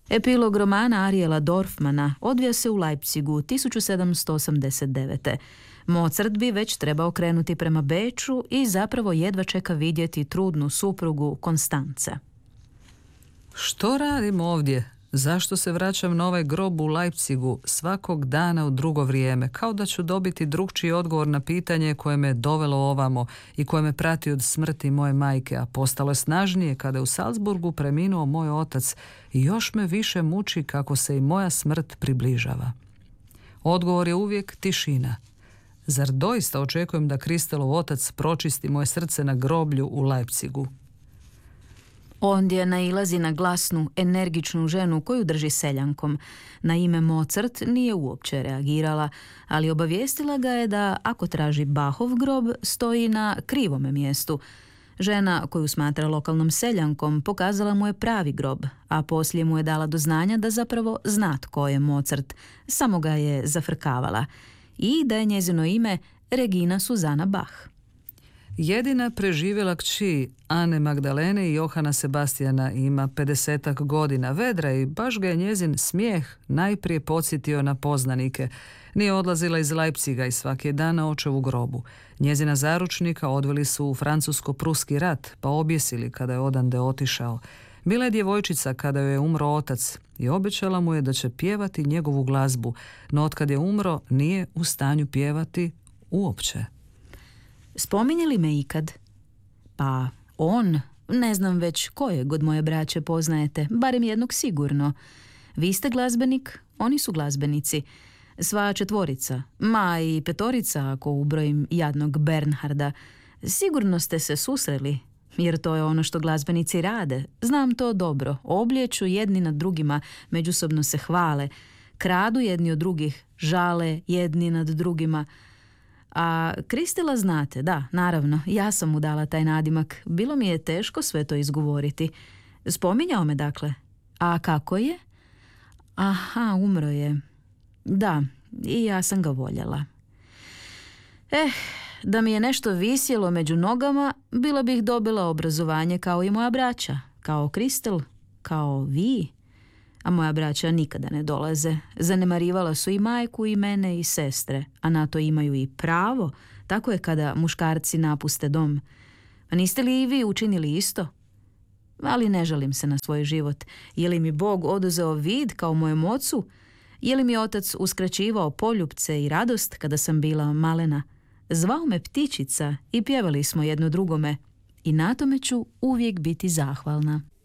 Epilog romana Ariela Dorfmana odvija se u Leipzigu 1789. Mozart bi već trebao krenuti prema Beču i zapravo jedva čeka vidjeti trudnu suprugu Konstance. Što radim ovdje? Zašto se vraćam na ovaj grob u Leipzigu svakog dana u drugo vrijeme, kao da ću dobiti drukčiji odgovor na pitanje koje me dovelo ovamo i koje me prati od smrti moje majke, a postalo je snažnije kada je u Salzburgu preminuo moj otac i još me više muči kako se i moja smrt približava. Odgovor je uvijek tišina. Zar doista očekujem da Kristelov otac pročisti moje srce na groblju u Leipzigu? Ondje nailazi na glasnu, energičnu ženu koju drži seljankom. Na ime Mozart nije uopće reagirala, ali obavijestila ga je da ako traži Bachov grob, stoji na krivome mjestu. Žena koju smatra lokalnom seljankom pokazala mu je pravi grob, a poslije mu je dala do znanja da zapravo zna tko je Mozart, samo ga je zafrkavala. I da je njezino ime Regina Suzana Bach. Jedina preživjela kći Ane Magdalene i Johana Sebastijana ima 50-ak godina, vedra i baš ga je njezin smijeh najprije podsjetio na poznanike. Nije odlazila iz Leipziga i svaki je dan na očevu grobu. Njezina zaručnika odveli su u Francusko-pruski rat, pa objesili kada je odande otišao. Bila je djevojčica kada joj je umro otac i obećala mu je da će pjevati njegovu glazbu, no otkad je umro nije u stanju pjevati uopće. Spominje li me ikad? Pa on, ne znam već kojeg od moje braće poznajete, barem jednog sigurno. Vi ste glazbenik, oni su glazbenici. Sva četvorica, ma i petorica ako ubrojim jadnog Bernharda. Sigurno ste se susreli, jer to je ono što glazbenici rade. Znam to dobro, oblijeću jedni nad drugima, međusobno se hvale, kradu jedni od drugih, žale jedni nad drugima. A Kristela znate, da, naravno, ja sam mu dala taj nadimak. Bilo mi je teško sve to izgovoriti. Spominjao me, dakle. A kako je? Aha, umro je. Da, i ja sam ga voljela. Da mi je nešto visjelo među nogama, bila bih dobila obrazovanje kao i moja braća, kao Kristel, kao vi. A moja braća nikada ne dolaze. Zanemarivala su i majku i mene i sestre, a na to imaju i pravo. Tako je kada muškarci napuste dom. A niste li i vi učinili isto? Ali ne žalim se na svoj život. Je li mi Bog oduzeo vid kao mojem ocu? Je li mi otac uskraćivao poljupce i radost kada sam bila malena? Zvao me Ptičica i pjevali smo jedno drugome. I na tome ću uvijek biti zahvalna.